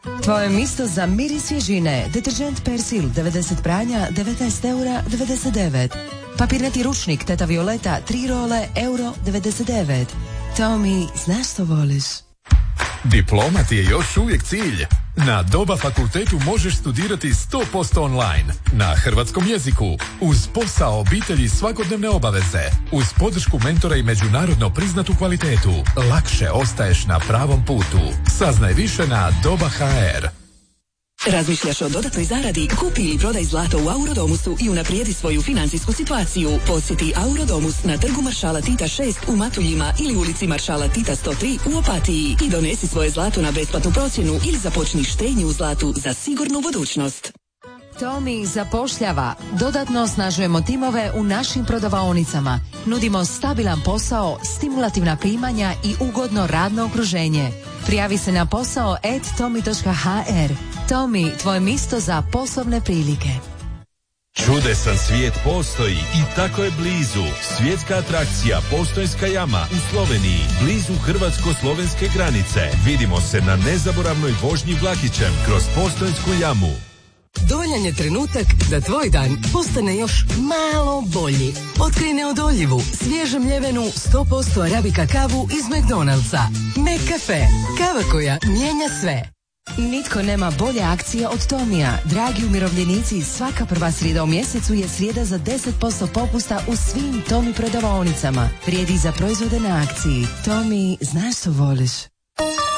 Tvoje mjesto za mir i svježine. Deterđent Persil 90 pranja 19,99 €. Papirnati ručnik Teta Violeta 3 role €99. Tommy, znaš što voliš? Diploma ti je još uvijek cilj. Na Doba fakultetu možeš studirati 100% online, na hrvatskom jeziku, uz posao, obitelji i svakodnevne obaveze, uz podršku mentora i međunarodno priznatu kvalitetu. Lakše ostaješ na pravom putu. Saznaj više na Doba.hr. Razmišljaš o dodatnoj zaradi? Kupi ili prodaj zlato u Aurodomusu i unaprijedi svoju financijsku situaciju. Posjeti Aurodomus na trgu Maršala Tita 6 u Matuljima ili ulici Maršala Tita 103 u Opatiji i donesi svoje zlato na besplatnu procjenu ili započni štednju u zlatu za sigurnu budućnost. Tommy zapošljava. Dodatno osnažujemo timove u našim prodavaonicama. Nudimo stabilan posao, stimulativna primanja i ugodno radno okruženje. Prijavi se na posao @tommy.hr. Tommy, tvoje mjesto za poslovne prilike. Čudesan svijet postoji i tako je blizu. Svjetska atrakcija Postojnska jama u Sloveniji, blizu hrvatsko-slovenske granice. Vidimo se na nezaboravnoj vožnji vlakićem kroz Postojnsku jamu. Dovoljan je trenutak da tvoj dan postane još malo bolji. Otkrij neodoljivu, svježe mljevenu 100% arabika kavu iz McDonald'sa. McCafe, kava koja mijenja sve. Nitko nema bolje akcije od Tomija. Dragi umirovljenici, svaka prva srijeda u mjesecu je srijeda za 10% popusta u svim Tomi prodavaonicama. Vrijedi za proizvode na akciji. Tomi, znaš što voliš?